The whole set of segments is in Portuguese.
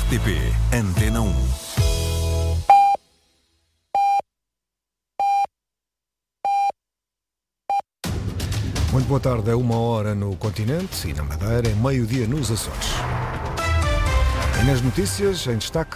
RTP Antena 1. Muito boa tarde, é 1h no continente e na Madeira, é meio-dia nos Açores. E nas notícias, em destaque...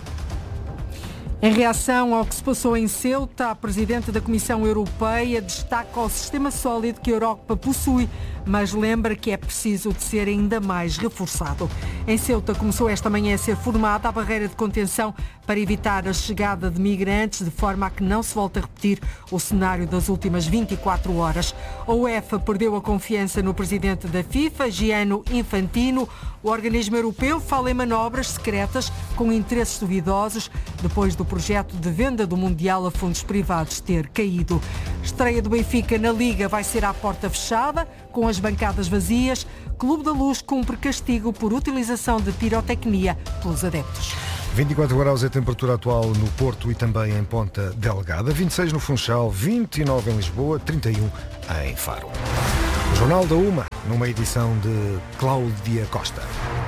Em reação ao que se passou em Ceuta, a Presidente da Comissão Europeia destaca o sistema sólido que a Europa possui, mas lembra que é preciso de ser ainda mais reforçado. Em Ceuta começou esta manhã a ser formada a barreira de contenção para evitar a chegada de migrantes, de forma a que não se volte a repetir o cenário das últimas 24 horas. A UEFA perdeu a confiança no Presidente da FIFA, Gianni Infantino. O organismo europeu fala em manobras secretas com interesses duvidosos, depois do projeto de venda do Mundial a fundos privados ter caído. Estreia do Benfica na Liga vai ser à porta fechada, com as bancadas vazias. Clube da Luz cumpre castigo por utilização de pirotecnia pelos adeptos. 24 graus é a temperatura atual no Porto e também em Ponta Delgada, 26 no Funchal, 29 em Lisboa, 31 em Faro. O Jornal da Uma, numa edição de Cláudia Costa.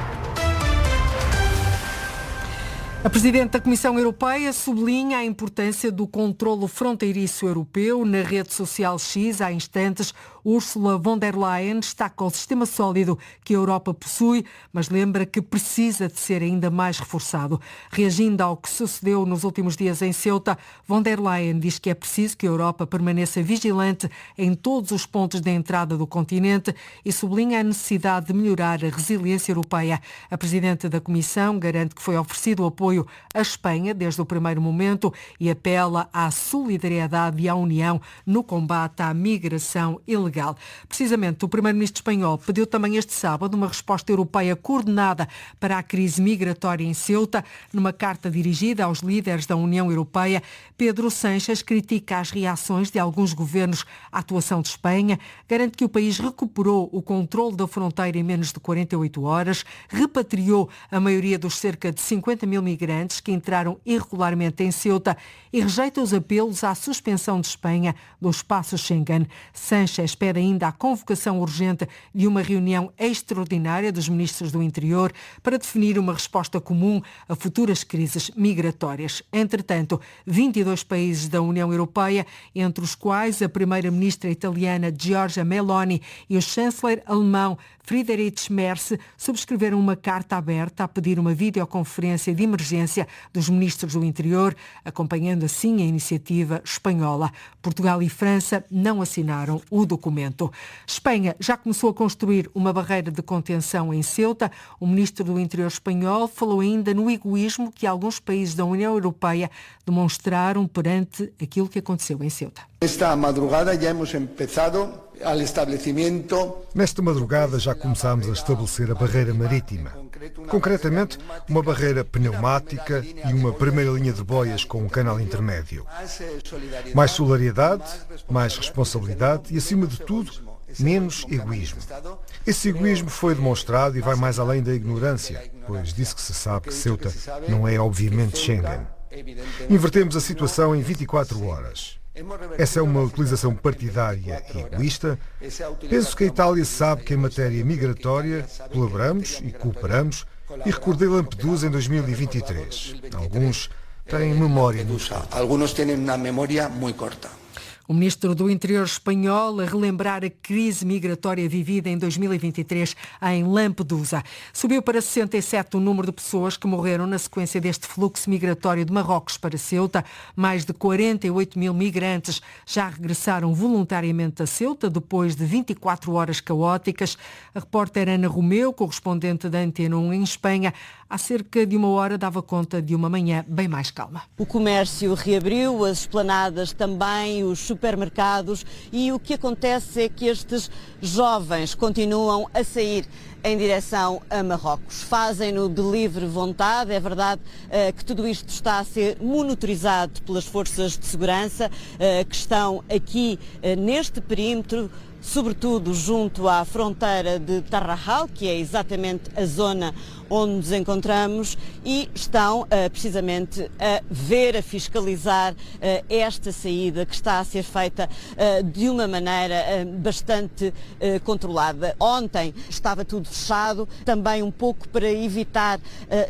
A Presidente da Comissão Europeia sublinha a importância do controlo fronteiriço europeu. Na rede social X, há instantes, Ursula von der Leyen destaca o sistema sólido que a Europa possui, mas lembra que precisa de ser ainda mais reforçado. Reagindo ao que sucedeu nos últimos dias em Ceuta, von der Leyen diz que é preciso que a Europa permaneça vigilante em todos os pontos de entrada do continente e sublinha a necessidade de melhorar a resiliência europeia. A Presidente da Comissão garante que foi oferecido apoio à Espanha desde o primeiro momento e apela à solidariedade e à união no combate à migração ilegal. Precisamente, o Primeiro-Ministro espanhol pediu também este sábado uma resposta europeia coordenada para a crise migratória em Ceuta. Numa carta dirigida aos líderes da União Europeia, Pedro Sánchez critica as reações de alguns governos à atuação de Espanha, garante que o país recuperou o controle da fronteira em menos de 48 horas, repatriou a maioria dos cerca de 50 mil migrantes que entraram irregularmente em Ceuta e rejeita os apelos à suspensão de Espanha do espaço Schengen. Sánchez pede ainda a convocação urgente de uma reunião extraordinária dos ministros do Interior para definir uma resposta comum a futuras crises migratórias. Entretanto, 22 países da União Europeia, entre os quais a primeira-ministra italiana Giorgia Meloni e o chanceler alemão Friedrich Merz, subscreveram uma carta aberta a pedir uma videoconferência de emergência dos ministros do Interior, acompanhando assim a iniciativa espanhola. Portugal e França não assinaram o documento. Espanha já começou a construir uma barreira de contenção em Ceuta. O ministro do Interior espanhol falou ainda no egoísmo que alguns países da União Europeia demonstraram perante aquilo que aconteceu em Ceuta. Esta madrugada já hemos empezado al establecimiento. Nesta madrugada já começámos a estabelecer a barreira marítima. Concretamente, uma barreira pneumática e uma primeira linha de boias com um canal intermédio. Mais solidariedade, mais responsabilidade e, acima de tudo, menos egoísmo. Esse egoísmo foi demonstrado e vai mais além da ignorância, pois disso que se sabe que Ceuta não é obviamente Schengen. Invertemos a situação em 24 horas. Essa é uma utilização partidária e egoísta. Penso que a Itália sabe que em matéria migratória colaboramos e cooperamos e recordei Lampedusa em 2023. Alguns têm memória no estado. Alguns têm uma memória muito curta. O ministro do Interior espanhol a relembrar a crise migratória vivida em 2023 em Lampedusa. Subiu para 67 o número de pessoas que morreram na sequência deste fluxo migratório de Marrocos para Ceuta. Mais de 48 mil migrantes já regressaram voluntariamente a Ceuta depois de 24 horas caóticas. A repórter Ana Romeu, correspondente da Antena 1 em Espanha, há cerca de uma hora dava conta de uma manhã bem mais calma. O comércio reabriu, as esplanadas também, os supermercados, e o que acontece é que estes jovens continuam a sair em direção a Marrocos. Fazem-no de livre vontade. É verdade que tudo isto está a ser monitorizado pelas forças de segurança que estão aqui neste perímetro sobretudo junto à fronteira de Tarrajal, que é exatamente a zona onde nos encontramos, e estão precisamente a ver, a fiscalizar esta saída que está a ser feita de uma maneira bastante controlada. Ontem estava tudo fechado, também um pouco para evitar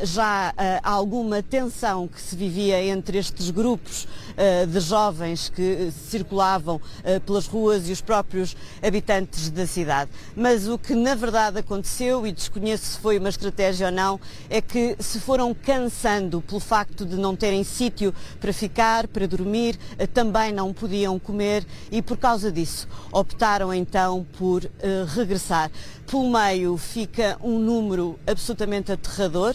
já alguma tensão que se vivia entre estes grupos de jovens que circulavam pelas ruas e os próprios habitantes da cidade. Mas o que na verdade aconteceu, e desconheço se foi uma estratégia ou não, é que se foram cansando pelo facto de não terem sítio para ficar, para dormir, também não podiam comer e por causa disso optaram então por regressar. Pelo meio fica um número absolutamente aterrador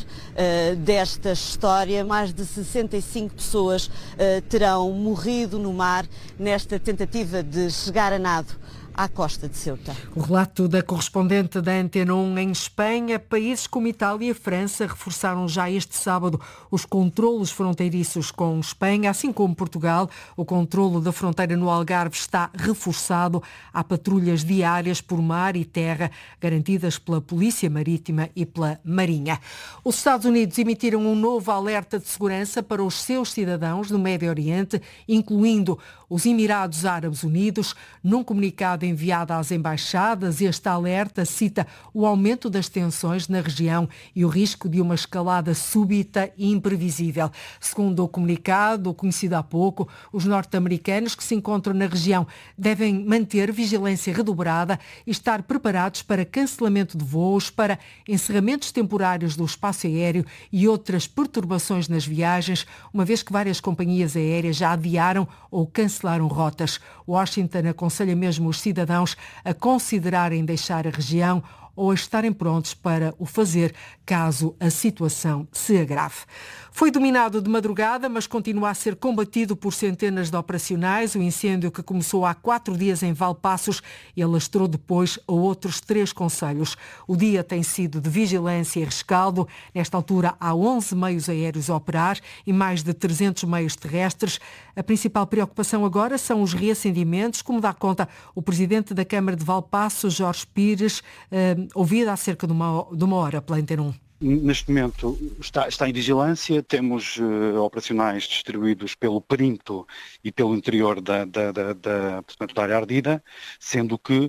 desta história. Mais de 65 pessoas terão morrido no mar nesta tentativa de chegar a nado à costa de Ceuta. O relato da correspondente da Antena 1 em Espanha. Países como Itália e França reforçaram já este sábado os controlos fronteiriços com Espanha, assim como Portugal. O controlo da fronteira no Algarve está reforçado. Há patrulhas diárias por mar e terra, garantidas pela Polícia Marítima e pela Marinha. Os Estados Unidos emitiram um novo alerta de segurança para os seus cidadãos no Médio Oriente, incluindo os Emirados Árabes Unidos. Num comunicado enviado às embaixadas, este alerta cita o aumento das tensões na região e o risco de uma escalada súbita e imprevisível. Segundo o comunicado, conhecido há pouco, os norte-americanos que se encontram na região devem manter vigilância redobrada e estar preparados para cancelamento de voos, para encerramentos temporários do espaço aéreo e outras perturbações nas viagens, uma vez que várias companhias aéreas já adiaram ou cancelaram rotas. Washington aconselha mesmo os cidadãos a considerarem deixar a região ou a estarem prontos para o fazer caso a situação se agrave. Foi dominado de madrugada, mas continua a ser combatido por centenas de operacionais. O incêndio, que começou há 4 dias em Valpaços e alastrou depois a outros 3 concelhos. O dia tem sido de vigilância e rescaldo. Nesta altura há 11 meios aéreos a operar e mais de 300 meios terrestres. A principal preocupação agora são os reacendimentos, como dá conta o presidente da Câmara de Valpaços, Jorge Pires, ouvido há cerca de uma hora pela Antena 1. Neste momento está em vigilância, temos operacionais distribuídos pelo perímetro e pelo interior portanto, da área ardida, sendo que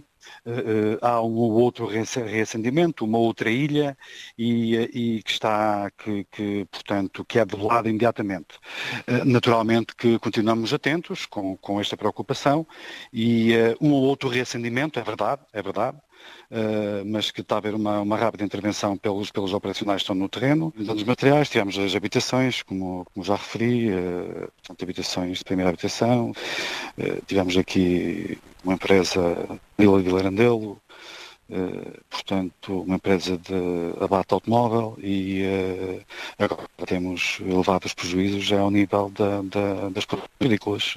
há um outro reacendimento, uma outra ilha e que é debelada imediatamente. Naturalmente que continuamos atentos com esta preocupação e um ou outro reacendimento, é verdade, mas que está a haver uma rápida intervenção pelos operacionais que estão no terreno. Dos materiais, tivemos as habitações, como já referi, portanto, habitações de primeira habitação, tivemos aqui uma empresa Vila Vilarandelo, portanto, uma empresa de abate automóvel e agora temos elevados prejuízos ao nível das produções agrícolas,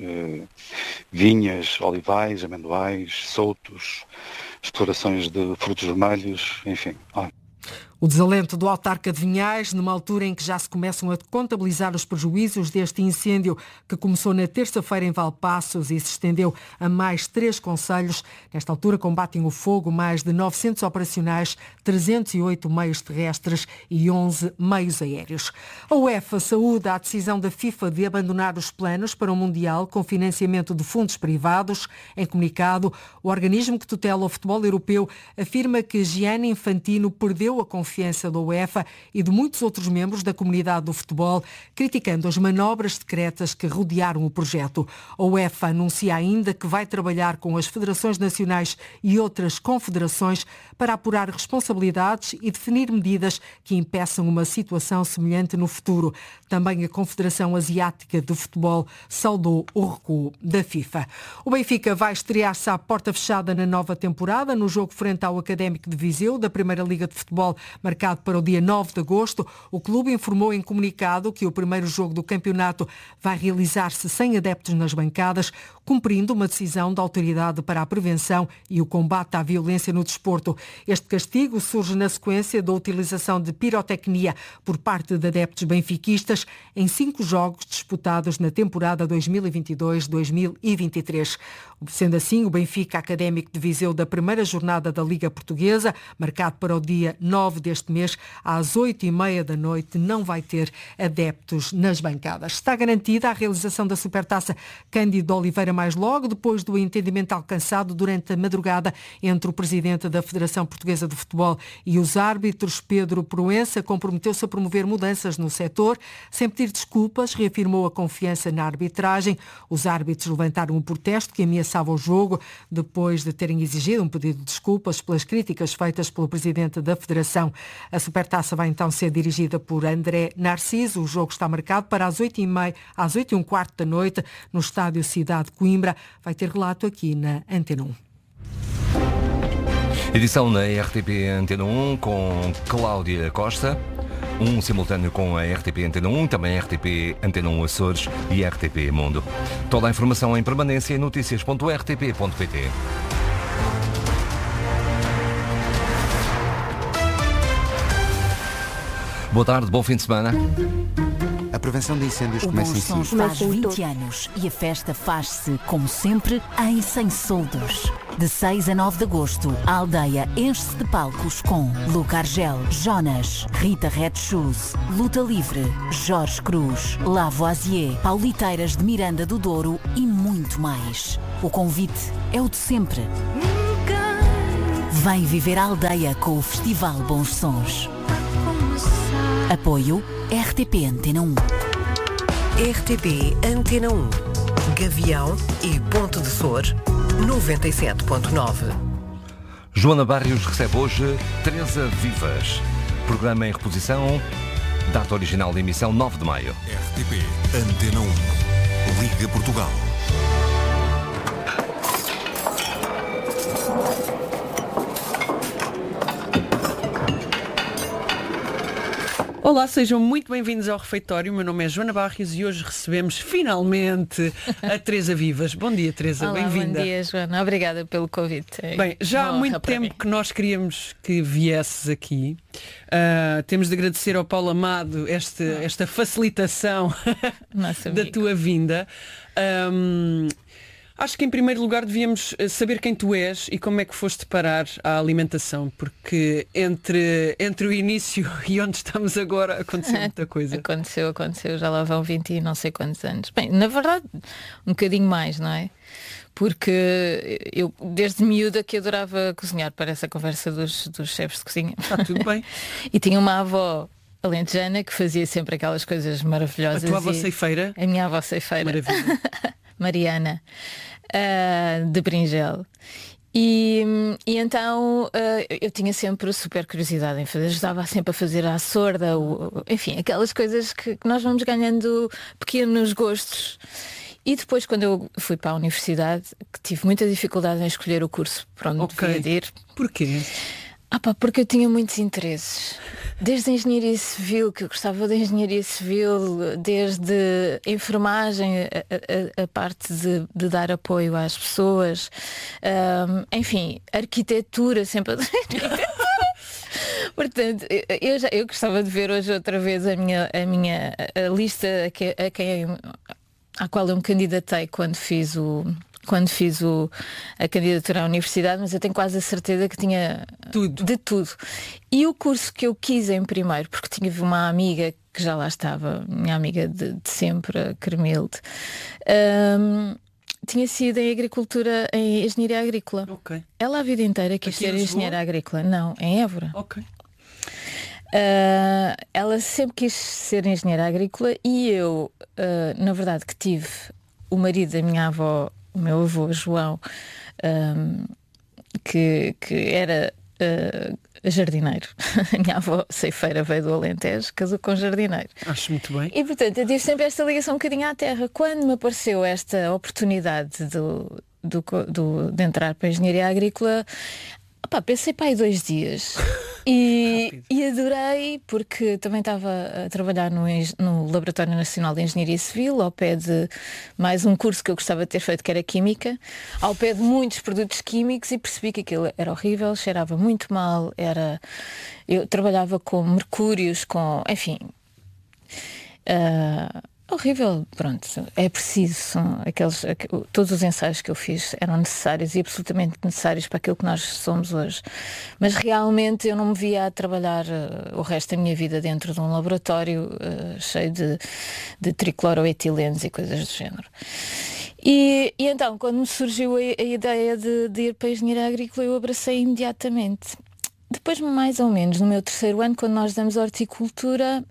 vinhas, olivais, amendoais, soutos, explorações de frutos vermelhos, enfim. O desalento do autarca de Vinhais, numa altura em que já se começam a contabilizar os prejuízos deste incêndio que começou na terça-feira em Valpaços e se estendeu a mais 3 concelhos. Nesta altura combatem o fogo mais de 900 operacionais, 308 meios terrestres e 11 meios aéreos. A UEFA saúda a decisão da FIFA de abandonar os planos para o Mundial com financiamento de fundos privados. Em comunicado, o organismo que tutela o futebol europeu afirma que Gianni Infantino perdeu a confiança da UEFA e de muitos outros membros da comunidade do futebol, criticando as manobras secretas que rodearam o projeto. A UEFA anuncia ainda que vai trabalhar com as federações nacionais e outras confederações para apurar responsabilidades e definir medidas que impeçam uma situação semelhante no futuro. Também a Confederação Asiática de Futebol saudou o recuo da FIFA. O Benfica vai estrear-se à porta fechada na nova temporada, no jogo frente ao Académico de Viseu, da Primeira Liga de Futebol, marcado para o dia 9 de agosto. O clube informou em comunicado que o primeiro jogo do campeonato vai realizar-se sem adeptos nas bancadas, cumprindo uma decisão da Autoridade para a Prevenção e o Combate à Violência no Desporto. Este castigo surge na sequência da utilização de pirotecnia por parte de adeptos benfiquistas em 5 jogos disputados na temporada 2022-2023. Sendo assim, o Benfica Académico de Viseu da primeira jornada da Liga Portuguesa, marcado para o dia 9 deste mês, às 8h30 da noite, não vai ter adeptos nas bancadas. Está garantida a realização da Supertaça Cândido Oliveira mais logo, depois do entendimento alcançado durante a madrugada entre o presidente da Federação Portuguesa de Futebol e os árbitros. Pedro Proença comprometeu-se a promover mudanças no setor, sem pedir desculpas, reafirmou a confiança na arbitragem. Os árbitros levantaram um protesto que ameaçava o jogo, depois de terem exigido um pedido de desculpas pelas críticas feitas pelo presidente da Federação. A Supertaça vai então ser dirigida por André Narciso. O jogo está marcado para às 8h30, às 8h15 da noite, no estádio Cidade de Coimbra. Vai ter relato aqui na Antena 1. Edição na RTP Antena 1 com Cláudia Costa. Um simultâneo com a RTP Antena 1, também a RTP Antena 1 Açores e a RTP Mundo. Toda a informação em permanência em noticias.rtp.pt. Boa tarde, bom fim de semana. A prevenção de incêndios começa em si. Faz 20 anos e a festa faz-se, como sempre, em Sem Soldos. De 6 a 9 de agosto, a aldeia enche-se de palcos com Luca Argel, Jonas, Rita Red Shoes, Luta Livre, Jorge Cruz, Lavoisier, Pauliteiras de Miranda do Douro e muito mais. O convite é o de sempre. Vem viver a aldeia com o Festival Bons Sons. Apoio RTP Antena 1. RTP Antena 1. Gavião e Ponte de Sor, 97.9. Joana Barrios recebe hoje Teresa Vivas. Programa em reposição. Data original de emissão 9 de maio. RTP Antena 1. Liga Portugal. Olá, sejam muito bem-vindos ao Refeitório. O meu nome é Joana Barrios e hoje recebemos finalmente a Teresa Vivas. Bom dia, Teresa, bem-vinda. Bom dia, Joana. Obrigada pelo convite. Bem, já há muito tempo que nós queríamos que viesses aqui. Temos de agradecer ao Paulo Amado esta facilitação da tua vinda. Acho que em primeiro lugar devíamos saber quem tu és e como é que foste parar à alimentação, porque entre o início e onde estamos agora aconteceu muita coisa. Aconteceu, já lá vão 20 e não sei quantos anos. Bem, na verdade, um bocadinho mais, não é? Porque eu, desde miúda, que adorava cozinhar, para essa conversa dos chefes de cozinha. Está tudo bem. E tinha uma avó alentejana que fazia sempre aquelas coisas maravilhosas. A tua avó ceifeira? A minha avó ceifeira. Maravilha. Mariana, de Bringel. E então eu tinha sempre super curiosidade em fazer, ajudava sempre a fazer à sorda, enfim, aquelas coisas que nós vamos ganhando pequenos gostos. E depois, quando eu fui para a universidade, que tive muita dificuldade em escolher o curso para onde devia ir. Porquê? Porque eu tinha muitos interesses. Desde a engenharia civil, que eu gostava da engenharia civil, desde a enfermagem, a parte de dar apoio às pessoas, enfim, arquitetura, sempre Portanto, eu gostava de ver hoje outra vez a minha lista à qual eu me candidatei quando fiz a candidatura à universidade, mas eu tenho quase a certeza que tinha de tudo. E o curso que eu quis em primeiro, porque tinha uma amiga que já lá estava, minha amiga de sempre, a Carmilde, tinha sido em agricultura, em engenharia agrícola. Okay. Ela a vida inteira quis ser engenheira agrícola. Não, em Évora. Ok. Ela sempre quis ser engenheira agrícola e eu, na verdade, que tive o marido da minha avó, o meu avô João, que era jardineiro. A minha avó ceifeira veio do Alentejo, casou com jardineiro. Acho muito bem. E portanto eu tive sempre esta ligação um bocadinho à terra. Quando me apareceu esta oportunidade de entrar para a engenharia agrícola, pensei para aí 2 dias e adorei, porque também estava a trabalhar no Laboratório Nacional de Engenharia Civil, ao pé de mais um curso que eu gostava de ter feito, que era Química, ao pé de muitos produtos químicos, e percebi que aquilo era horrível, cheirava muito mal, eu trabalhava com mercúrios, enfim, Horrível, pronto, é preciso, todos os ensaios que eu fiz eram necessários e absolutamente necessários para aquilo que nós somos hoje, mas realmente eu não me via a trabalhar o resto da minha vida dentro de um laboratório cheio de tricloroetilenos e coisas do género. E então, quando me surgiu a ideia de ir para a engenharia agrícola, eu abracei imediatamente. Depois, mais ou menos, no meu 3º ano, quando nós damos horticultura,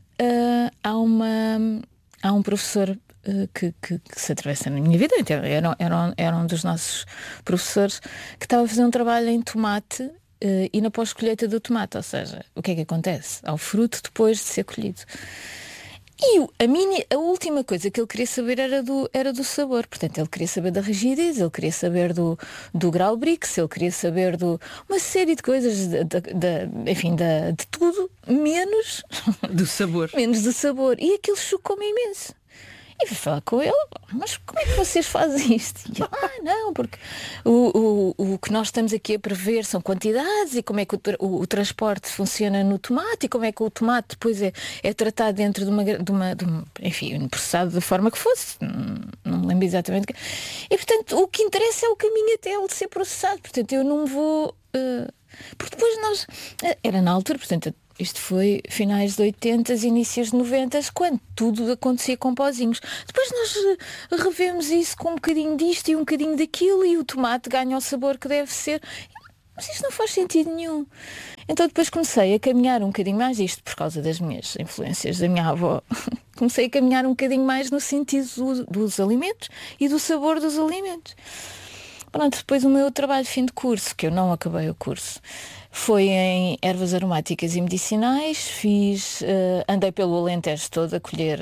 há um professor que se atravessa na minha vida, então, era um dos nossos professores, que estava a fazer um trabalho em tomate e na pós-colheita do tomate, ou seja, o que é que acontece? Ao fruto depois de ser colhido. E a última coisa que ele queria saber era do sabor. Portanto, ele queria saber da rigidez, ele queria saber do grau Brix, ele queria saber uma série de coisas, de tudo, menos do sabor. Menos do sabor. E aquilo chocou-me imenso. E fui falar com ele, mas como é que vocês fazem isto? E ele, não, porque o que nós estamos aqui a prever são quantidades e como é que o transporte funciona no tomate e como é que o tomate depois é tratado dentro de uma enfim, processado da forma que fosse, não me lembro exatamente. E portanto, o que interessa é o caminho até ele ser processado, portanto eu não vou... porque depois era na altura, portanto... Isto foi finais de 80, inícios de 90, quando tudo acontecia com pozinhos. Depois nós revemos isso com um bocadinho disto e um bocadinho daquilo e o tomate ganha o sabor que deve ser. Mas isto não faz sentido nenhum. Então depois comecei a caminhar um bocadinho mais, isto por causa das minhas influências da minha avó, comecei a caminhar um bocadinho mais no sentido dos alimentos e do sabor dos alimentos. Pronto, depois o meu trabalho de fim de curso, que eu não acabei o curso, foi em ervas aromáticas e medicinais. Andei pelo Alentejo todo a colher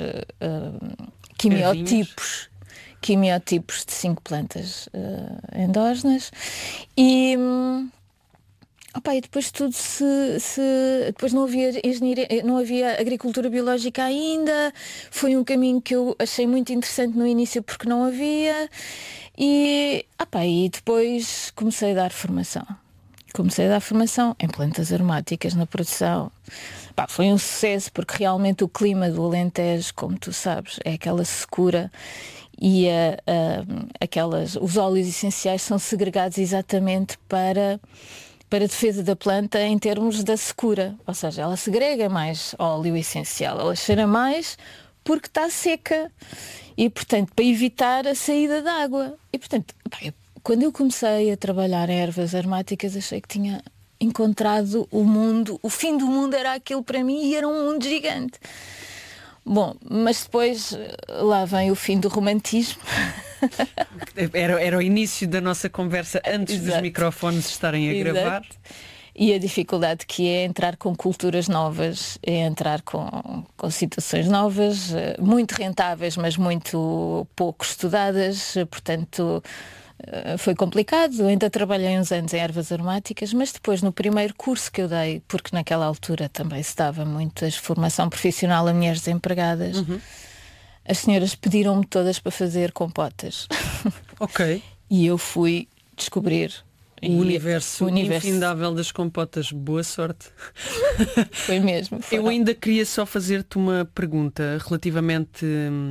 quimiotipos de 5 plantas endógenas e depois tudo depois não havia engenharia, não havia agricultura biológica ainda. Foi um caminho que eu achei muito interessante no início porque não havia e depois comecei a dar formação. Em plantas aromáticas, na produção. Foi um sucesso porque realmente o clima do Alentejo, como tu sabes, é aquela secura e os óleos essenciais são segregados exatamente para a defesa da planta em termos da secura. Ou seja, ela segrega mais óleo essencial, ela cheira mais porque está seca e, portanto, para evitar a saída da água. E, portanto, quando eu comecei a trabalhar ervas aromáticas, achei que tinha encontrado o mundo, o fim do mundo era aquilo para mim e era um mundo gigante. Bom, mas depois lá vem o fim do romantismo. Era o início da nossa conversa antes Exato. Dos microfones estarem a Exato. gravar. E a dificuldade que é entrar com culturas novas, é entrar com situações novas, muito rentáveis, mas muito pouco estudadas, portanto... Foi complicado, ainda trabalhei uns anos em ervas aromáticas, mas depois no primeiro curso que eu dei, porque naquela altura também se dava muito a formação profissional a mulheres desempregadas, as senhoras pediram-me todas para fazer compotas. Ok. E eu fui descobrir o universo infindável das compotas. Boa sorte. Foi mesmo. Eu ainda queria só fazer-te uma pergunta relativamente...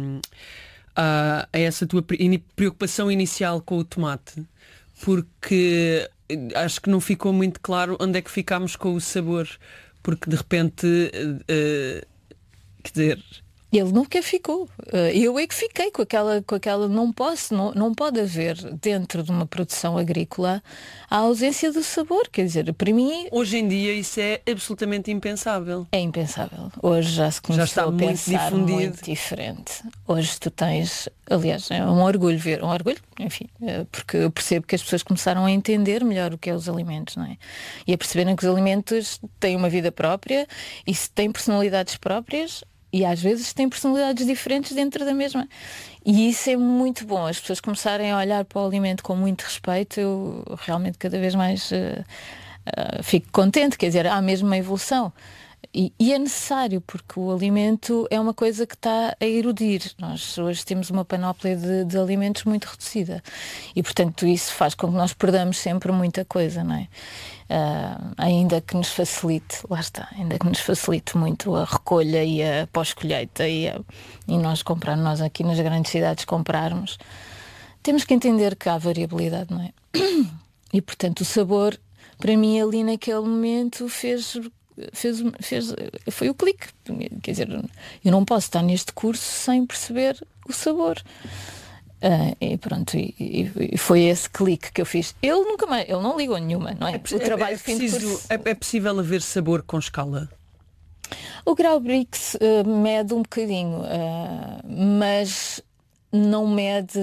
a essa tua preocupação inicial com o tomate, porque acho que não ficou muito claro onde é que ficámos com o sabor, porque de repente quer dizer... Ele nunca ficou. Eu é que fiquei com aquela não pode haver dentro de uma produção agrícola a ausência do sabor. Quer dizer, para mim... Hoje em dia isso é absolutamente impensável. É impensável. Hoje já se começou está a pensar muito diferente. Hoje tu tens... Aliás, é um orgulho ver. Um orgulho, enfim, porque eu percebo que as pessoas começaram a entender melhor o que é os alimentos, não é? E a perceberem que os alimentos têm uma vida própria e se têm personalidades próprias... E às vezes têm personalidades diferentes dentro da mesma. E isso é muito bom. As pessoas começarem a olhar para o alimento com muito respeito. Eu realmente cada vez mais fico contente. Quer dizer, há mesmo uma evolução. E é necessário, porque o alimento é uma coisa que está a erudir. Nós hoje temos uma panóplia de alimentos muito reduzida. E, portanto, isso faz com que nós perdamos sempre muita coisa, não é? Ainda que nos facilite, lá está, ainda que nos facilite muito a recolha e a pós-colheita e nós aqui nas grandes cidades comprarmos, temos que entender que há variabilidade, não é? E, portanto, o sabor, para mim, ali naquele momento foi o clique. Quer dizer, eu não posso estar neste curso sem perceber o sabor. E pronto, e foi esse clique que eu fiz. Ele não ligou nenhuma, não é? O trabalho fim de curso. É possível haver sabor com escala? O grau Brix mede um bocadinho, mas não mede.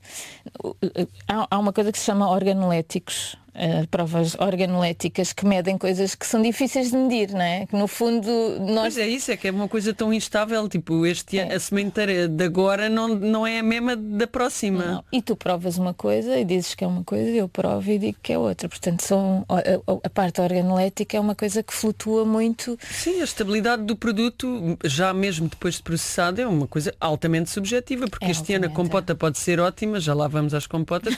Há uma coisa que se chama organoléticos. Provas organoléticas que medem coisas que são difíceis de medir, não é? Que no fundo nós... Mas é isso, é que é uma coisa tão instável, tipo, a sementeira de agora não é a mesma da próxima. Não. E tu provas uma coisa e dizes que é uma coisa, eu provo e digo que é outra. Portanto, a parte organolética é uma coisa que flutua muito. Sim, a estabilidade do produto, já mesmo depois de processado, é uma coisa altamente subjetiva, porque este ano a compota pode ser ótima, já lá vamos às compotas,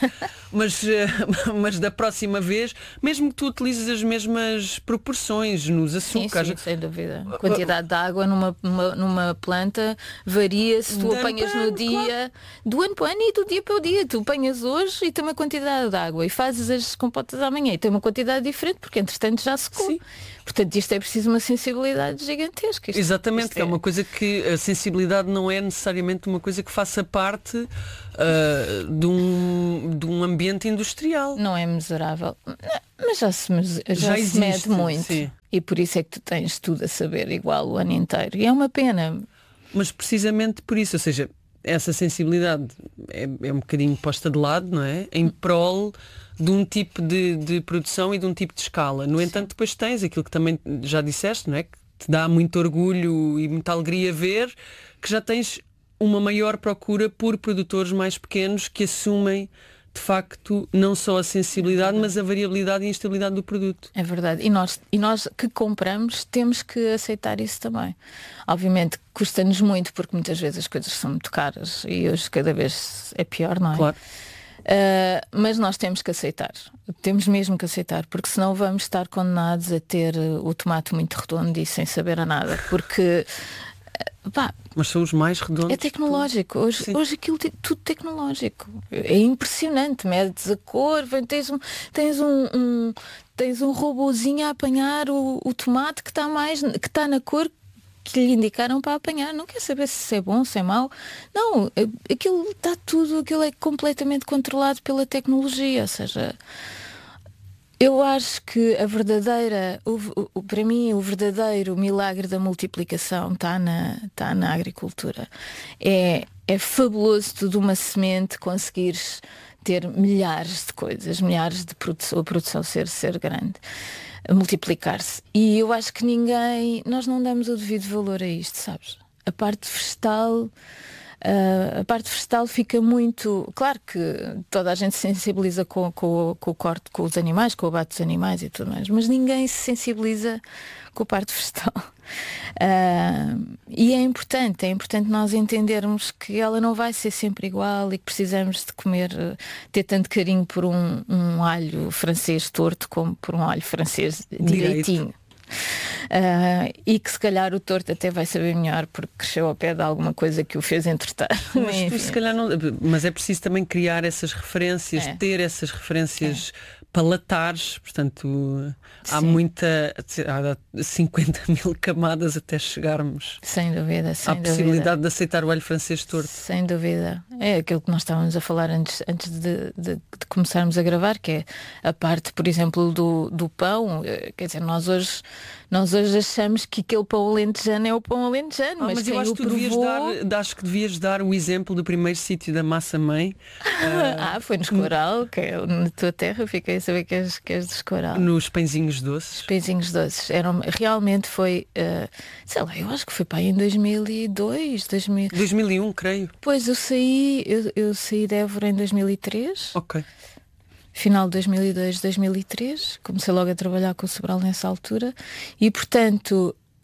mas da próxima vez, mesmo que tu utilizes as mesmas proporções nos açúcares. Sim, sem dúvida. A quantidade de água numa planta varia se tu apanhas no dia, do ano para o ano e do dia para o dia. Tu apanhas hoje e tem uma quantidade de água e fazes as compotas amanhã e tem uma quantidade diferente, porque entretanto já secou. Sim. Portanto, isto é preciso uma sensibilidade gigantesca. Exatamente, que é uma coisa que a sensibilidade não é necessariamente uma coisa que faça parte de um ambiente industrial. Não é mesurável. Mas já se mede muito. Sim. E por isso é que tu tens tudo a saber igual o ano inteiro. E é uma pena. Mas precisamente por isso, ou seja, essa sensibilidade é um bocadinho posta de lado, não é? Em prol de um tipo de produção e de um tipo de escala. No entanto, depois tens aquilo que também já disseste, não é? Que te dá muito orgulho e muita alegria ver que já tens uma maior procura por produtores mais pequenos que assumem de facto não só a sensibilidade, mas a variabilidade e a instabilidade do produto. É verdade. E nós que compramos temos que aceitar isso também. Obviamente custa-nos muito, porque muitas vezes as coisas são muito caras e hoje cada vez é pior, não é? Claro. Mas nós temos que aceitar. Temos mesmo que aceitar, porque senão vamos estar condenados a ter o tomate muito redondo e sem saber a nada. Porque mas são os mais redondos. É tecnológico. Hoje aquilo é tudo tecnológico. É impressionante. Medes a cor, tens um robozinho a apanhar o tomate que está na cor que lhe indicaram para apanhar. Não quer saber se é bom, se é mau. Não, aquilo é completamente controlado pela tecnologia. Ou seja, eu acho que para mim, o verdadeiro milagre da multiplicação está na agricultura. É fabuloso tu de uma semente conseguires ter milhares de coisas, milhares de produção, a produção ser grande, a multiplicar-se. E eu acho que nós não damos o devido valor a isto, sabes? A parte vegetal fica muito... Claro que toda a gente se sensibiliza com o corte, com os animais, com o abate dos animais e tudo mais, mas ninguém se sensibiliza com a parte vegetal. E é importante nós entendermos que ela não vai ser sempre igual e que precisamos de ter tanto carinho por um alho francês torto como por um alho francês direitinho. E que se calhar o torto até vai saber melhor porque cresceu ao pé de alguma coisa que o fez entretar. Mas é preciso também criar essas referências, ter essas referências palatares, portanto há 50 mil camadas até chegarmos sem dúvida, à possibilidade de aceitar o alho francês torto. Sem dúvida. É aquilo que nós estávamos a falar antes de começarmos a gravar, que é a parte, por exemplo, do pão. Quer dizer, nós hoje achamos que aquele pão alentejano é o pão alentejano, mas eu acho que acho que devias dar o exemplo do primeiro sítio da massa-mãe. Foi no Escoral, que é na tua terra. Fiquei a saber que és do Escoral. Nos pãezinhos doces. Os pãezinhos doces. Realmente foi, sei lá, eu acho que foi para aí em 2002, 2001, creio. Pois, eu saí de Évora em 2003. Ok. Final de 2002, 2003, comecei logo a trabalhar com o Sobral nessa altura e, portanto,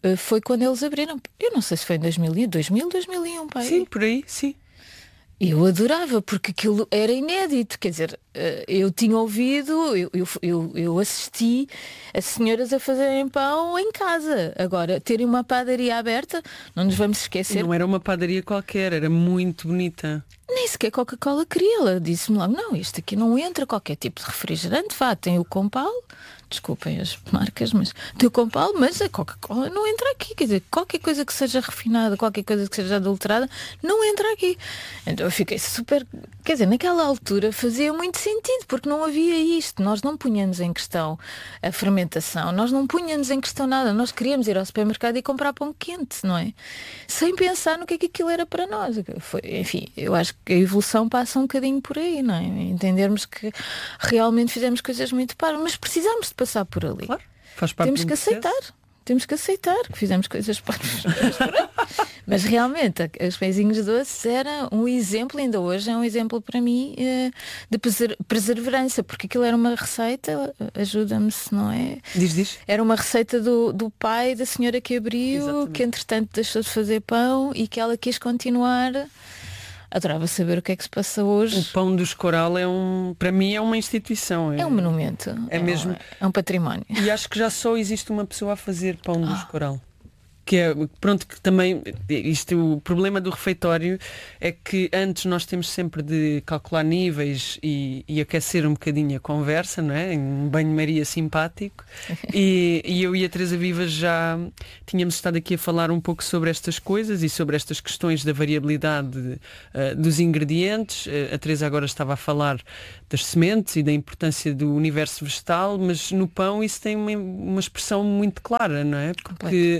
foi quando eles abriram. Eu não sei se foi em 2001, pai. Sim, por aí, sim. Eu adorava, porque aquilo era inédito, quer dizer, eu tinha ouvido, eu assisti a senhoras a fazerem pão em casa. Agora, terem uma padaria aberta, não nos vamos esquecer. Não era uma padaria qualquer, era muito bonita. Nem sequer Coca-Cola queria. Ela disse-me logo, não, isto aqui não entra qualquer tipo de refrigerante, vá, tem o Compal, desculpem as marcas, mas tem o Compal, mas a Coca-Cola não entra aqui. Quer dizer, qualquer coisa que seja refinada, qualquer coisa que seja adulterada, não entra aqui. Então eu fiquei super... Quer dizer, naquela altura fazia muito sentido, porque não havia isto. Nós não punhamos em questão a fermentação, nós não punhamos em questão nada. Nós queríamos ir ao supermercado e comprar pão quente, não é? Sem pensar no que é que aquilo era para nós. Enfim, eu acho que a evolução passa um bocadinho por aí, não é? Entendermos que realmente fizemos coisas muito paras, mas precisamos de passar por ali. Claro, faz parte Temos que aceitar que fizemos coisas paras. Mas realmente, os pãezinhos doces era um exemplo, ainda hoje é um exemplo para mim de perseverança, porque aquilo era uma receita, ajuda-me se não é? Diz. Era uma receita do pai da senhora que abriu, exatamente, que entretanto deixou de fazer pão e que ela quis continuar. Adorava saber o que é que se passa hoje. O Pão do Escoral para mim é uma instituição. É um monumento. Mesmo. É um património. E acho que já só existe uma pessoa a fazer Pão do Escoral. Que é, pronto, que também, o problema do refeitório é que antes nós temos sempre de calcular níveis e aquecer um bocadinho a conversa, não é? Em um banho-maria simpático. E eu e a Teresa Vivas já tínhamos estado aqui a falar um pouco sobre estas coisas e sobre estas questões da variabilidade dos ingredientes. A Teresa agora estava a falar das sementes e da importância do universo vegetal, mas no pão isso tem uma expressão muito clara, não é? Porque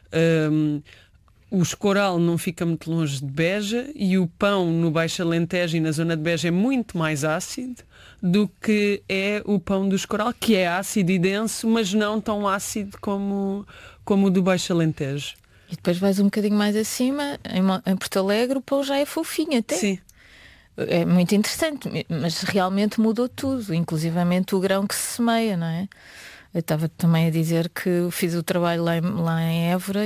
o Escoral não fica muito longe de Beja e o pão no Baixo Alentejo e na zona de Beja é muito mais ácido do que é o pão do Escoral, que é ácido e denso, mas não tão ácido como o do Baixo Alentejo. E depois vais um bocadinho mais acima, em Porto Alegre o pão já é fofinho até. Sim. É muito interessante, mas realmente mudou tudo, inclusivamente o grão que se semeia, não é? Eu estava também a dizer que fiz o trabalho lá em Évora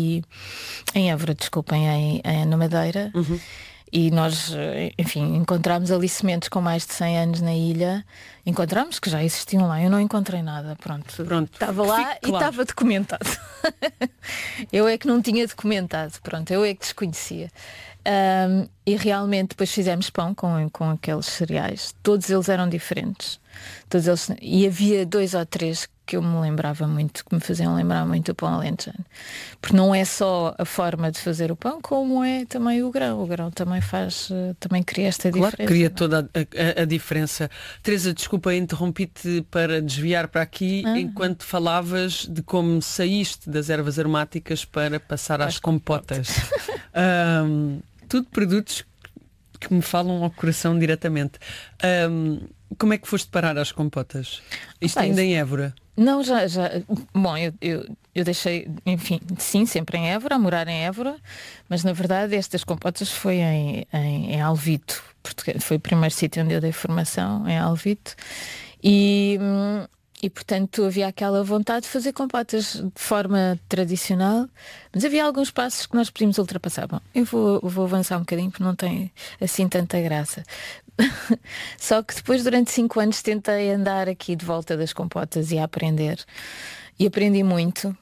na Madeira, e nós, enfim, encontramos ali sementes com mais de 100 anos na ilha. Encontramos que já existiam lá, eu não encontrei nada, pronto. Estava lá e estava documentado. Eu é que não tinha documentado, pronto, eu é que desconhecia. E realmente depois fizemos pão com aqueles cereais, todos eles eram diferentes, e havia 2 ou 3 que eu me lembrava muito, que me faziam lembrar muito o pão alentejano, porque não é só a forma de fazer o pão, como é também o grão também cria esta diferença. Claro, cria toda a diferença. Teresa, desculpa, interrompi-te para desviar para aqui enquanto falavas de como saíste das ervas aromáticas para passar às compotas. Tudo produtos que me falam ao coração diretamente. Como é que foste parar às compotas? Isto ainda em Évora? Não, já. Bom, eu deixei, enfim, sim, sempre em Évora, a morar em Évora, mas na verdade estas compotas foi em Alvito, porque foi o primeiro sítio onde eu dei formação, em Alvito, e portanto havia aquela vontade de fazer compotas de forma tradicional, mas havia alguns passos que nós podíamos ultrapassar. Bom, eu vou avançar um bocadinho porque não tem assim tanta graça. Só que depois, durante 5 anos, tentei andar aqui de volta das compotas e a aprender. E aprendi muito.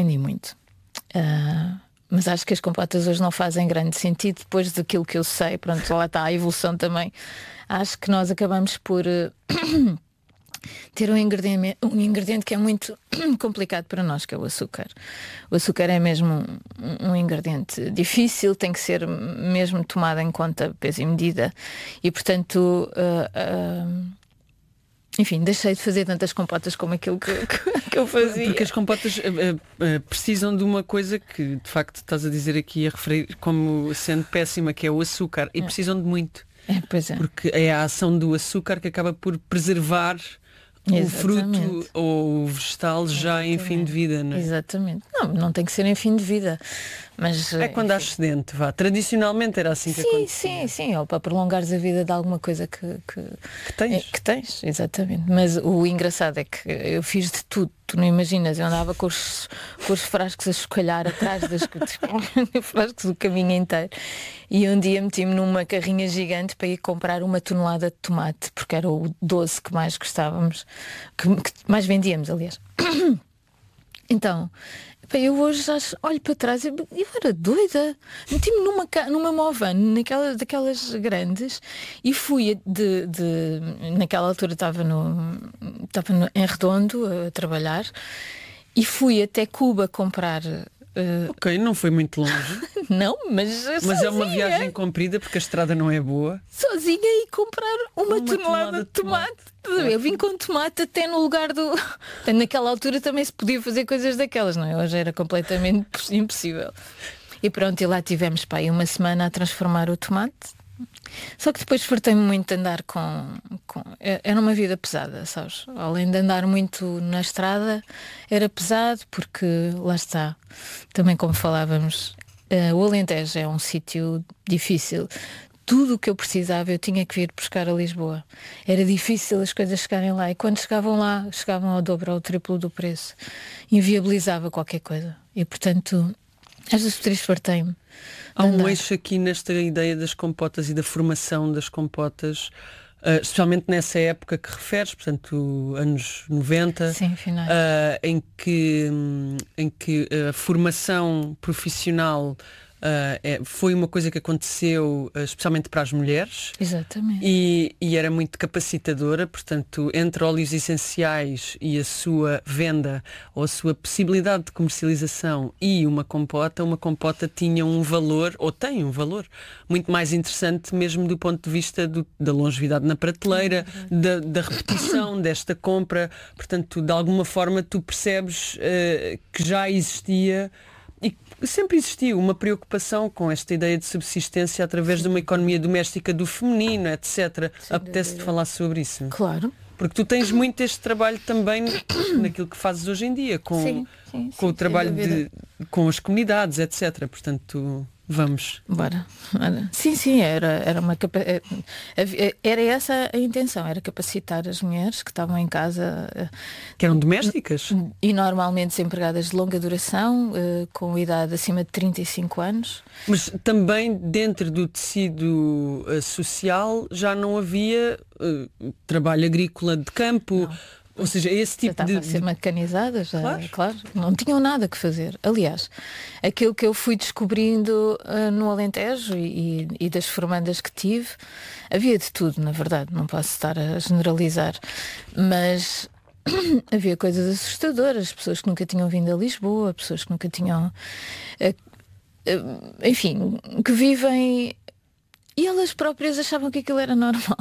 Mas acho que as compotas hoje não fazem grande sentido depois daquilo que eu sei. Pronto, lá está a evolução também. Acho que nós acabamos por ter um ingrediente que é muito complicado para nós, que é o açúcar. O açúcar é mesmo um ingrediente difícil, tem que ser mesmo tomado em conta, peso e medida, e portanto enfim, deixei de fazer tantas compotas como aquilo que eu fazia. Porque as compotas precisam de uma coisa que de facto estás a dizer aqui, a referir como sendo péssima, que é o açúcar, e precisam de muito. Pois é. Porque é a ação do açúcar que acaba por preservar o fruto ou o vegetal já em fim de vida, não é? Exatamente. Não tem que ser em fim de vida. Mas, é quando há excedente, vá. Tradicionalmente era assim que acontecia. Sim, ou para prolongares a vida de alguma coisa que tens. Que tens, exatamente. Mas o engraçado é que eu fiz de tudo. Tu não imaginas, eu andava com os frascos a chocalhar atrás das frascos o caminho inteiro. E um dia meti-me numa carrinha gigante para ir comprar 1 tonelada de tomate, porque era o doce que mais gostávamos, que mais vendíamos, aliás. Então, eu hoje já olho para trás e eu era doida. Meti-me numa Movan, daquelas grandes, e fui naquela altura estava em Redondo a trabalhar, e fui até Cuba comprar. Ok, não foi muito longe. Não, mas é uma viagem comprida porque a estrada não é boa. Sozinha e comprar uma tonelada de tomate. Eu vim com tomate até no lugar do... Naquela altura também se podia fazer coisas daquelas, não é? Hoje era completamente impossível. E pronto, e lá tivemos, pá, 1 semana a transformar o tomate. Só que depois fartei-me muito de andar com... Era uma vida pesada, sabes? Além de andar muito na estrada, era pesado porque, lá está, também como falávamos, o Alentejo é um sítio difícil. Tudo o que eu precisava eu tinha que vir buscar a Lisboa. Era difícil as coisas chegarem lá, e quando chegavam lá, chegavam ao dobro ou ao triplo do preço. Inviabilizava qualquer coisa. E portanto, às vezes triste fartei-me. Há um eixo aqui nesta ideia das compotas e da formação das compotas, especialmente nessa época que referes, portanto, anos 90. Sim, finais. Em que a formação profissional foi uma coisa que aconteceu especialmente para as mulheres. Exatamente. E era muito capacitadora, portanto, entre óleos essenciais e a sua venda ou a sua possibilidade de comercialização e uma compota tinha um valor, ou tem um valor muito mais interessante mesmo do ponto de vista da longevidade na prateleira, da repetição desta compra. Portanto, de alguma forma tu percebes que já existia e sempre existiu uma preocupação com esta ideia de subsistência através de uma economia doméstica do feminino, etc. Apetece-te falar sobre isso? Claro. Porque tu tens muito este trabalho também naquilo que fazes hoje em dia, com o trabalho com as comunidades, etc. Portanto, vamos. Bora. Sim, era essa a intenção, era capacitar as mulheres que estavam em casa. Que eram domésticas? E normalmente empregadas de longa duração, com idade acima de 35 anos. Mas também dentro do tecido social já não havia trabalho agrícola de campo. Não. Ou seja, esse tipo de... a ser mecanizadas, claro, não tinham nada que fazer. Aliás, aquilo que eu fui descobrindo no Alentejo e das formandas que tive, havia de tudo, na verdade, não posso estar a generalizar, mas havia coisas assustadoras, pessoas que nunca tinham vindo a Lisboa, pessoas que nunca tinham... enfim, que vivem... E elas próprias achavam que aquilo era normal.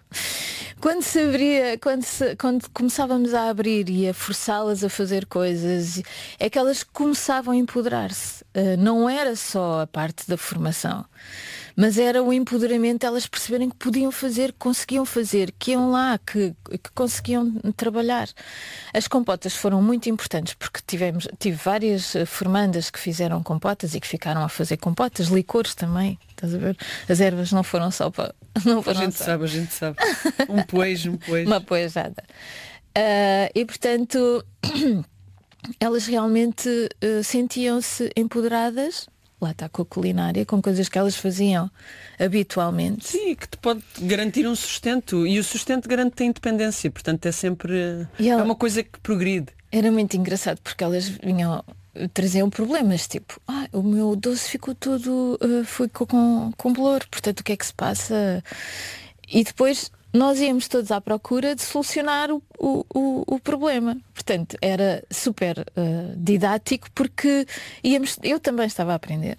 Quando começávamos a abrir e a forçá-las a fazer coisas, é que elas começavam a empoderar-se. Não era só a parte da formação, mas era o empoderamento, elas perceberem que podiam fazer, que conseguiam fazer, que iam lá, que conseguiam trabalhar. As compotas foram muito importantes porque tive várias formandas que fizeram compotas e que ficaram a fazer compotas, licores também. Estás a ver? As ervas não foram só para... A gente sabe. Um poejo. Uma poejada. E portanto, elas realmente sentiam-se empoderadas, lá está, com a culinária, com coisas que elas faziam habitualmente. Sim, que te pode garantir um sustento. E o sustento garante a independência. Portanto, é sempre... é uma coisa que progride. Era muito engraçado, porque elas traziam problemas, tipo, o meu doce ficou todo, ficou com bolor, portanto o que é que se passa? E depois nós íamos todos à procura de solucionar o problema. Portanto, era super didático, porque eu também estava a aprender.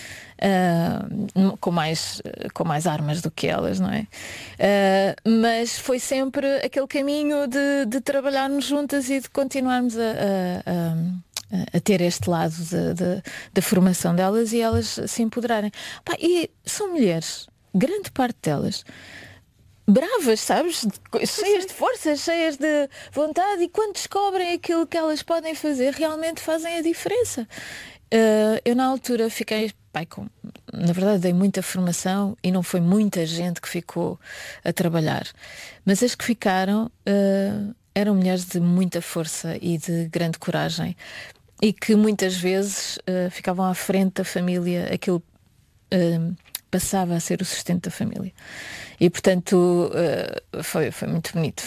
Com mais armas do que elas, não é? Mas foi sempre aquele caminho de trabalharmos juntas e de continuarmos a ter este lado da formação delas e elas se empoderarem. E são mulheres, grande parte delas, bravas, sabes? Cheias de força, cheias de vontade, e quando descobrem aquilo que elas podem fazer, realmente fazem a diferença. Eu na altura fiquei, na verdade dei muita formação e não foi muita gente que ficou a trabalhar, mas as que ficaram eram mulheres de muita força e de grande coragem e que muitas vezes ficavam à frente da família, aquilo passava a ser o sustento da família. E portanto foi muito bonito.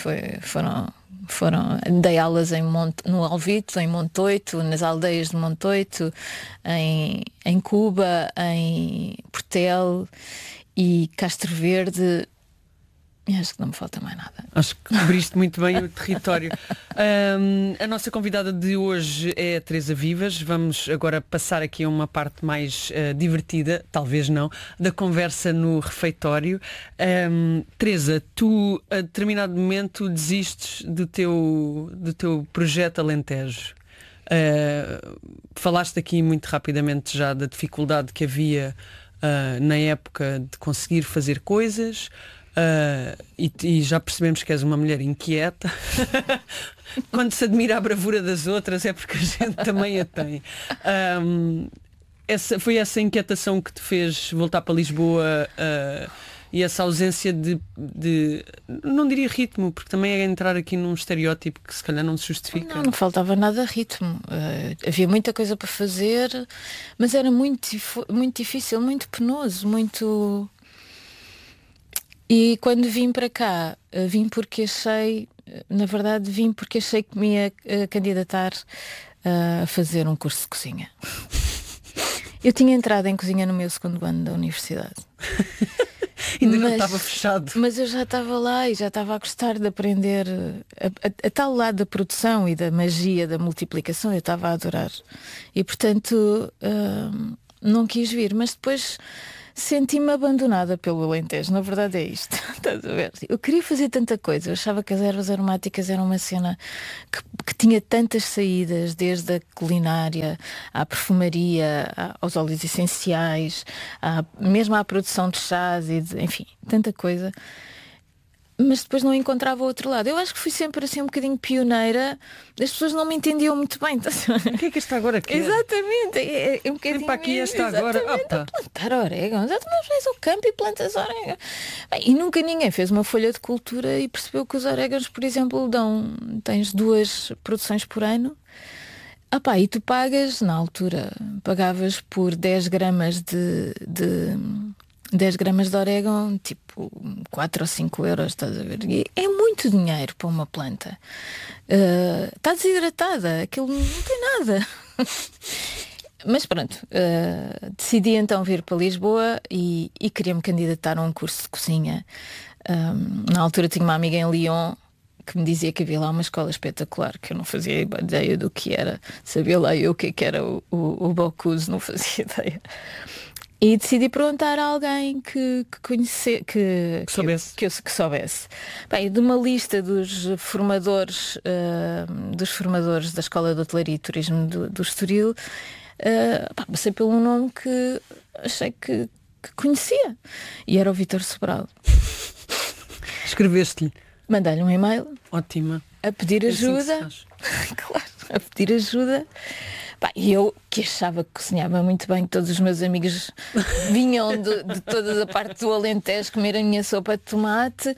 Dei aulas no Alvito, em Montoito, nas aldeias de Montoito, em Cuba, em Portel e Castro Verde. E acho que não me falta mais nada. Acho que cobriste muito bem o território. A nossa convidada de hoje é a Teresa Vivas. Vamos agora passar aqui a uma parte mais divertida, talvez não, da conversa no refeitório. Teresa, tu a determinado momento desistes do teu projeto Alentejo. Falaste aqui muito rapidamente já da dificuldade que havia na época de conseguir fazer coisas. E já percebemos que és uma mulher inquieta. Quando se admira a bravura das outras é porque a gente também a tem. Foi essa inquietação que te fez voltar para Lisboa e essa ausência de não diria ritmo, porque também é entrar aqui num estereótipo que se calhar não se justifica. Não faltava nada ritmo. Havia muita coisa para fazer, mas era muito difícil, muito penoso, muito... E quando vim para cá, vim porque achei que me ia candidatar a fazer um curso de cozinha. Eu tinha entrado em cozinha no meu segundo ano da universidade. Não estava fechado. Mas eu já estava lá e já estava a gostar de aprender a tal lado da produção e da magia da multiplicação, eu estava a adorar. E portanto não quis vir, mas depois senti-me abandonada pelo Alentejo, na verdade é isto. Estás a ver? Eu queria fazer tanta coisa, eu achava que as ervas aromáticas eram uma cena que tinha tantas saídas, desde a culinária, à perfumaria, aos óleos essenciais, mesmo à produção de chás, enfim, tanta coisa. Mas depois não encontrava o outro lado. Eu acho que fui sempre assim um bocadinho pioneira. As pessoas não me entendiam muito bem. O que é que esta agora quer? Exatamente. É um bocadinho. Para aqui esta agora. Plantar orégano. Exatamente, vais ao campo e plantas orégano. E nunca ninguém fez uma folha de cultura e percebeu que os orégãos, por exemplo, tens 2 produções por ano. E tu pagas, na altura, pagavas por 10 gramas de 10 gramas de orégano, tipo 4 ou 5 euros, estás a ver? E é muito dinheiro para uma planta. Está desidratada, aquilo não tem nada. Mas pronto, decidi então vir para Lisboa e queria-me candidatar a um curso de cozinha. Na altura tinha uma amiga em Lyon que me dizia que havia lá uma escola espetacular, que eu não fazia ideia do que era. Sabia lá eu o que era o Bocuse, não fazia ideia. E decidi perguntar a alguém que soubesse. Bem, de uma lista dos formadores da Escola de Hotelaria e Turismo do Estoril, passei pelo um nome que achei que conhecia. E era o Vítor Sobral. Escreveste-lhe? Mandei-lhe um e-mail. Ótima. A pedir ajuda. Assim claro, a pedir ajuda. E eu que achava que cozinhava muito bem, que todos os meus amigos vinham de toda a parte do Alentejo comer a minha sopa de tomate.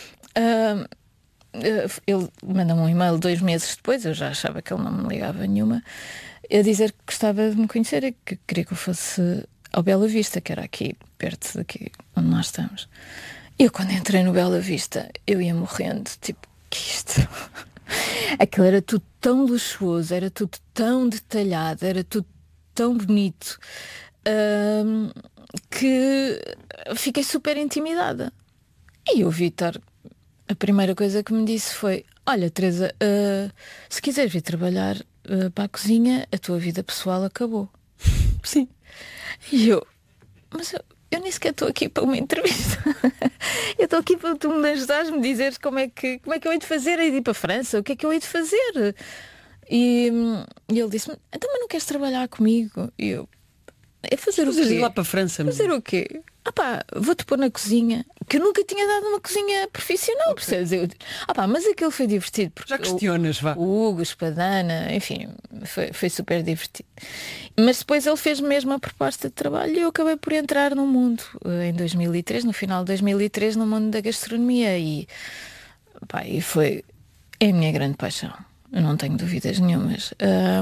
Ele mandou-me um e-mail 2 meses depois, eu já achava que ele não me ligava nenhuma, a dizer que gostava de me conhecer e que queria que eu fosse ao Bela Vista, que era aqui, perto daqui onde nós estamos. E eu quando entrei no Bela Vista, eu ia morrendo, tipo, que isto... Aquilo era tudo tão luxuoso, era tudo tão detalhado, era tudo tão bonito, que fiquei super intimidada. E o Vítor, a primeira coisa que me disse foi: olha, Teresa, se quiseres vir trabalhar para a cozinha, a tua vida pessoal acabou. Sim. E mas eu nem sequer estou aqui para uma entrevista. Eu estou aqui para tu me ajudares, me dizeres como é que eu hei de fazer, hei de ir para a França, o que é que eu hei de fazer? E ele disse-me: então, mas não queres trabalhar comigo? E eu: é fazer o quê? Ir lá para a França. Fazer o quê? vou-te pôr na cozinha, que eu nunca tinha dado uma cozinha profissional, percebes? Mas aquilo foi divertido. Porque já questionas, vá. O Hugo, Espadana, enfim, foi super divertido. Mas depois ele fez mesmo a proposta de trabalho e eu acabei por entrar no mundo, em 2003, no final de 2003, no mundo da gastronomia e foi a minha grande paixão, eu não tenho dúvidas nenhumas.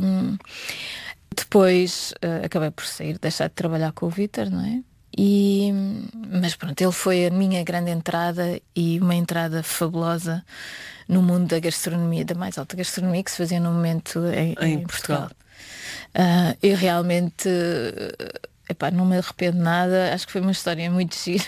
Depois acabei por deixar de trabalhar com o Vítor, não é? Mas pronto, ele foi a minha grande entrada e uma entrada fabulosa no mundo da gastronomia, da mais alta gastronomia que se fazia no momento em Portugal. Eu realmente não me arrependo nada, acho que foi uma história muito gira.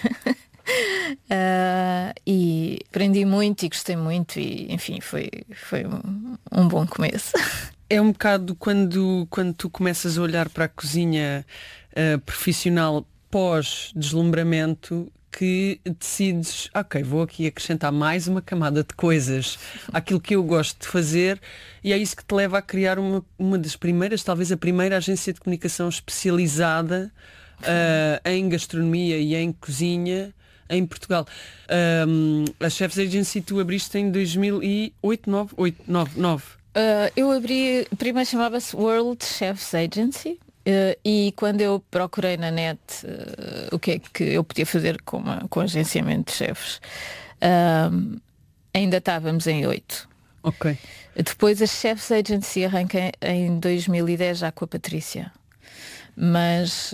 E aprendi muito e gostei muito e enfim, foi um bom começo. É um bocado quando tu começas a olhar para a cozinha profissional pós-deslumbramento que decides, vou aqui acrescentar mais uma camada de coisas àquilo que eu gosto de fazer e é isso que te leva a criar uma das primeiras, talvez a primeira agência de comunicação especializada em gastronomia e em cozinha em Portugal. A Chefs Agency tu abriste em 2008, 9? Eu abri, primeiro chamava-se World Chefs Agency. E quando eu procurei na net o que é que eu podia fazer com agenciamento de chefes, ainda estávamos em 8. Ok. Depois a Chefs Agency arranca em 2010 já com a Patrícia. Mas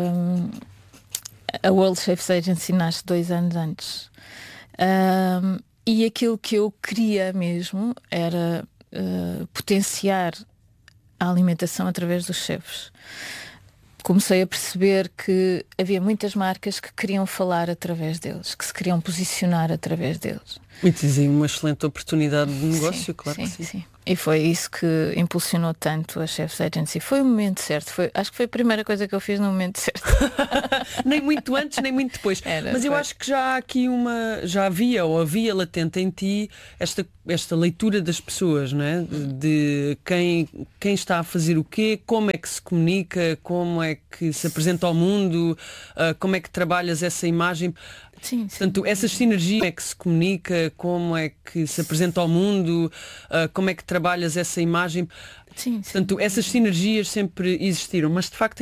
a World Chefs Agency nasce 2 anos antes. E aquilo que eu queria mesmo era potenciar a alimentação através dos chefes. Comecei a perceber que havia muitas marcas que queriam falar através deles, que se queriam posicionar através deles. E dizem uma excelente oportunidade de negócio, sim, claro que sim. E foi isso que impulsionou tanto a Chefs Agency. Foi o momento certo. Acho que foi a primeira coisa que eu fiz no momento certo. Nem muito antes, nem muito depois. Mas eu acho que já há aqui havia latente em ti esta leitura das pessoas, não é? De quem está a fazer o quê, como é que se comunica, como é que se apresenta ao mundo, como é que trabalhas essa imagem. Sim. Portanto, essas sinergias, como é que se comunica, como é que se apresenta ao mundo, como é que trabalhas essa imagem. Sim. Portanto, essas sinergias sempre existiram, mas de facto